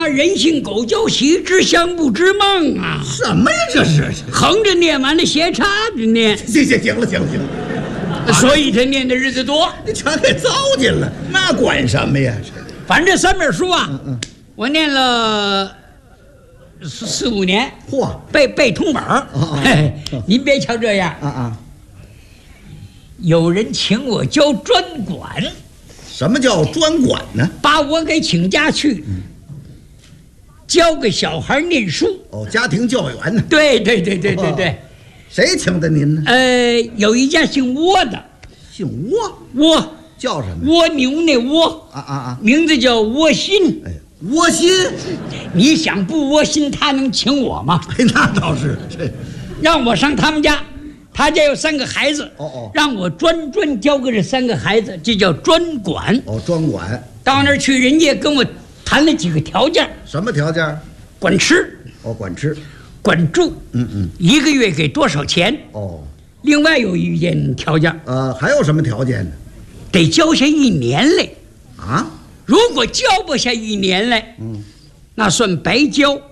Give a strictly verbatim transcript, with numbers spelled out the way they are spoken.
人性狗交喜，知相不知梦啊！ 什么呀？这是横着念完了，斜插着念。 行行行了，行了行了， 所以他念的日子多， 你全给糟践了，那管什么呀？ 反正这三本书啊， 嗯嗯， 我念了四四五年， 嚯， 背背通本儿。您别瞧这样啊啊！ 有人请我教专管， 什么叫专管呢？ 把我给请家去， 嗯、 教给小孩念书。 哦，家庭教员呢？ 对对对对对对。哦、 谁请的您呢？ 呃，有一家姓窝的， 姓窝， 窝叫什么？ 蜗牛那窝啊啊啊！ 名字叫窝心。 哎，窝心， 你想不窝心，他能请我吗？ 哎，那倒是，这让我上他们家。他家有三个孩子， 哦哦， 让我专专教给这三个孩子，这叫专管。 哦，专管。 到那儿去，人家跟我谈了几个条件。 什么条件？ 管吃。 哦，管吃， 管住。 嗯嗯。 一个月给多少钱？ 哦。 另外有一件条件。 呃，还有什么条件呢？ 得教下一年来。 啊？ 如果教不下一年来， 嗯， 那算白教。